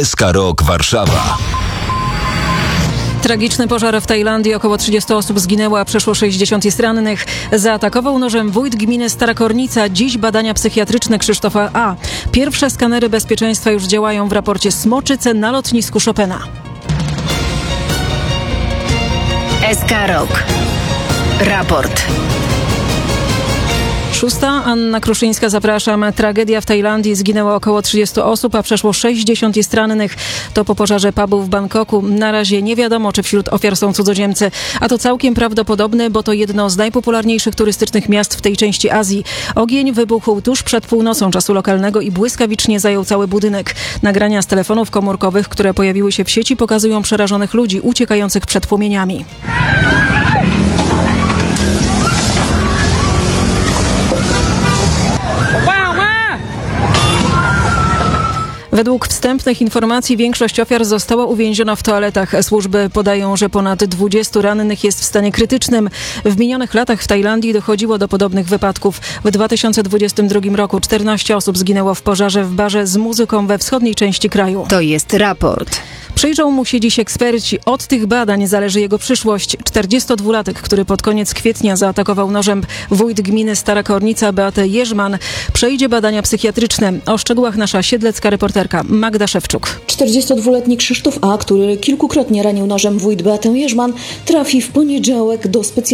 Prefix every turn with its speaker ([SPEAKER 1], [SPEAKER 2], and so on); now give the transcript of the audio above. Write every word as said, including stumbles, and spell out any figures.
[SPEAKER 1] S K Rock Warszawa.
[SPEAKER 2] Tragiczny pożar w Tajlandii. Około trzydzieści osób zginęło, a przeszło sześćdziesiąt jest rannych. Zaatakował nożem wójt gminy Stara Kornica. Dziś badania psychiatryczne Krzysztofa A. Pierwsze skanery bezpieczeństwa już działają w raporcie Smoczyce na lotnisku Chopina.
[SPEAKER 3] S K Rock. Raport.
[SPEAKER 2] Szósta. Anna Kruszyńska, zapraszam. Tragedia w Tajlandii. Zginęło około trzydzieści osób, a przeszło sześćdziesiąt jest rannych. To po pożarze pubu w Bangkoku. Na razie nie wiadomo, czy wśród ofiar są cudzoziemcy. A to całkiem prawdopodobne, bo to jedno z najpopularniejszych turystycznych miast w tej części Azji. Ogień wybuchł tuż przed północą czasu lokalnego i błyskawicznie zajął cały budynek. Nagrania z telefonów komórkowych, które pojawiły się w sieci, pokazują przerażonych ludzi uciekających przed płomieniami. Według wstępnych informacji większość ofiar została uwięziona w toaletach. Służby podają, że ponad dwudziestu rannych jest w stanie krytycznym. W minionych latach w Tajlandii dochodziło do podobnych wypadków. W dwa tysiące dwudziestym drugim roku czternaście osób zginęło w pożarze w barze z muzyką we wschodniej części kraju.
[SPEAKER 3] To jest raport.
[SPEAKER 2] Przyjrzą mu się dziś eksperci. Od tych badań zależy jego przyszłość. czterdziestodwulatek, który pod koniec kwietnia zaatakował nożem wójt gminy Stara Kornica Beatę Jerzman, przejdzie badania psychiatryczne. O szczegółach nasza siedlecka reporterka Magda Szewczuk.
[SPEAKER 4] czterdziestodwuletni Krzysztof A., który kilkukrotnie ranił nożem wójt Beatę Jerzman, trafi w poniedziałek do specjalnego